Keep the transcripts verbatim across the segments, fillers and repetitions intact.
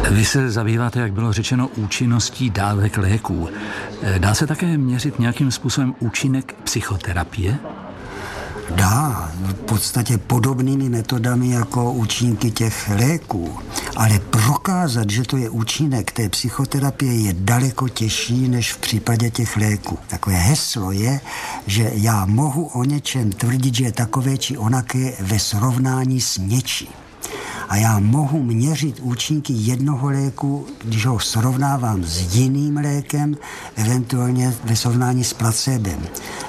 Vy se zabýváte, jak bylo řečeno, účinností dávek léků. Dá se také měřit nějakým způsobem účinek psychoterapie? Dá, v podstatě podobnými metodami jako účinky těch léků. Ale prokázat, že to je účinek té psychoterapie, je daleko těžší než v případě těch léků. Takové heslo je, že já mohu o něčem tvrdit, že je takové či onaké ve srovnání s něčím. A já mohu měřit účinky jednoho léku, když ho srovnávám s jiným lékem, eventuálně ve srovnání s placebem,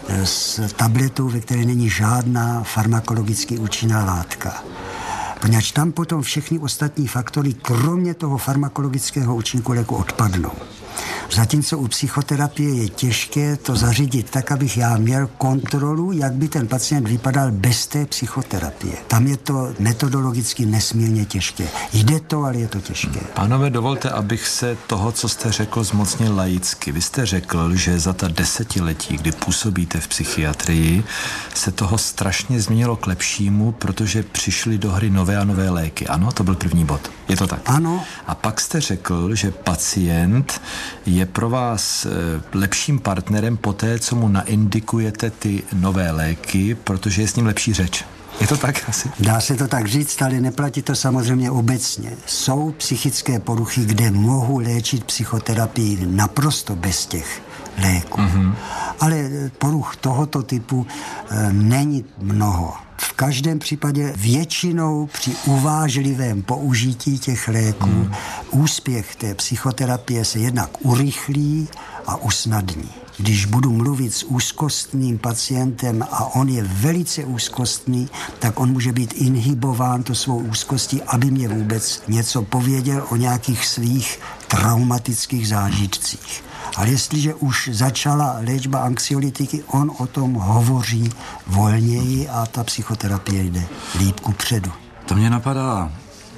s tabletou, ve které není žádná farmakologicky účinná látka. Poněvadž tam potom všechny ostatní faktory, kromě toho farmakologického účinku léku, odpadnou. Zatímco u psychoterapie je těžké to zařídit tak, abych já měl kontrolu, jak by ten pacient vypadal bez té psychoterapie. Tam je to metodologicky nesmírně těžké. Jde to, ale je to těžké. Pánové, dovolte, abych se toho, co jste řekl, zmocnil laicky. Vy jste řekl, že za ta desetiletí, kdy působíte v psychiatrii, se toho strašně změnilo k lepšímu, protože přišly do hry nové a nové léky. Ano, to byl první bod. Je to tak? Ano. A pak jste řekl, že pacient je pro vás lepším partnerem poté, co mu naindikujete ty nové léky, protože je s ním lepší řeč. Je to tak asi? Dá se to tak říct, ale neplatí to samozřejmě obecně. Jsou psychické poruchy, kde mohu léčit psychoterapii naprosto bez těch léků. Mm-hmm. Ale poruch tohoto typu e, není mnoho. V každém případě většinou při uvážlivém použití těch léků hmm. úspěch té psychoterapie se jednak urychlí a usnadní. Když budu mluvit s úzkostným pacientem a on je velice úzkostný, tak on může být inhibován to svou úzkostí, aby mě vůbec něco pověděl o nějakých svých traumatických zážitcích. Ale jestliže už začala léčba anxiolytiky, on o tom hovoří volněji a ta psychoterapie jde líp kupředu. To mě napadá.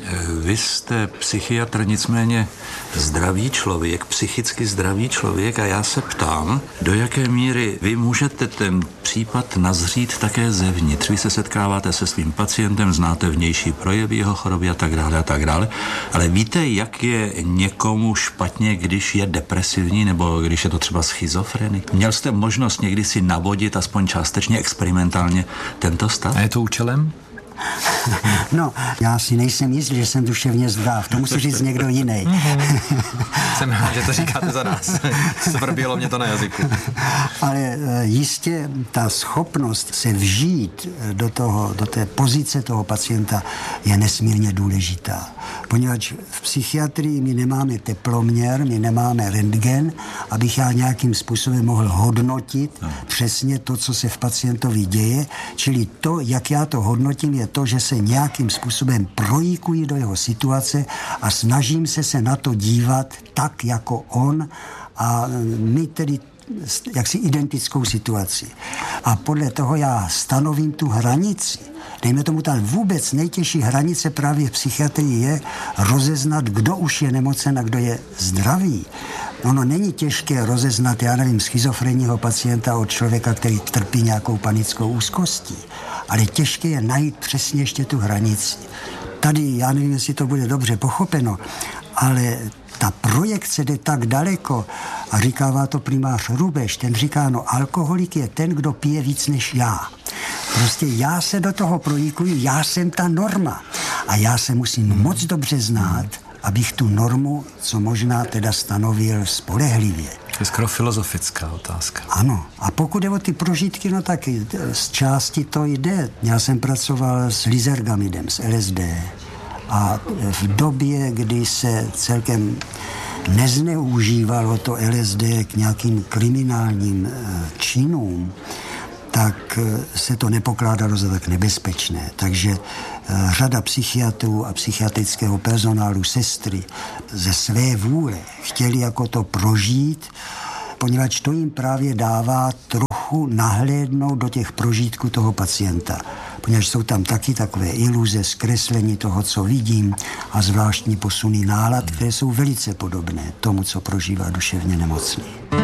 Vy jste psychiatr, nicméně zdravý člověk, psychicky zdravý člověk a já se ptám, do jaké míry vy můžete ten případ nazřít také zevnitř. Vy se setkáváte se svým pacientem, znáte vnější projevy jeho choroby a tak dále a tak dále, ale víte, jak je někomu špatně, když je depresivní nebo když je to třeba schizofrenik? Měl jste možnost někdy si navodit aspoň částečně experimentálně tento stav? A je to účelem? No, já si nejsem jist, že jsem duševně zdrav. To musí říct někdo jiný. Jsem rád, že to říkáte za nás. Svrbělo mě to na jazyku. Ale jistě ta schopnost se vžít do, toho, do té pozice toho pacienta je nesmírně důležitá. Poněvadž v psychiatrii my nemáme teploměr, my nemáme rentgen, abych já nějakým způsobem mohl hodnotit no. přesně to, co se v pacientovi děje. Čili to, jak já to hodnotím, je to, že se nějakým způsobem projikuji do jeho situace a snažím se se na to dívat tak, jako on a my tedy jaksi identickou situaci. A podle toho já stanovím tu hranici. Dejme tomu, ta vůbec nejtěžší hranice právě v psychiatrii je rozeznat, kdo už je nemocen a kdo je zdravý. Ono není těžké rozeznat, já nevím, schizofrenního pacienta od člověka, který trpí nějakou panickou úzkostí. Ale těžké je najít přesně ještě tu hranici. Tady, já nevím, jestli to bude dobře pochopeno, ale ta projekce jde tak daleko a říkává to primář Rubeš, ten říká, no alkoholik je ten, kdo pije víc než já. Prostě já se do toho projikuju, já jsem ta norma a já se musím moc dobře znát, abych tu normu, co možná teda stanovil spolehlivě. To je skoro filozofická otázka. Ano. A pokud je o ty prožitky, no tak z části to jde. Já jsem pracoval s Lizergamidem, s L S D. A v době, kdy se celkem nezneužívalo to L S D k nějakým kriminálním činům, tak se to nepokládalo za tak nebezpečné. Takže řada psychiatrů a psychiatrického personálu, sestry ze své vůle chtěli jako to prožít, poněvadž to jim právě dává trochu nahlédnout do těch prožitků toho pacienta. Poněvadž jsou tam taky takové iluze, zkreslení toho, co vidím a zvláštní posuny nálad, které jsou velice podobné tomu, co prožívá duševně nemocný.